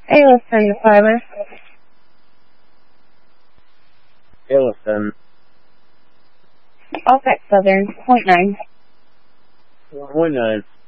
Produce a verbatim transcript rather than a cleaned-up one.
Hey, listen to fiber. Hey, listen. Okay, Southern, point nine. Point nine.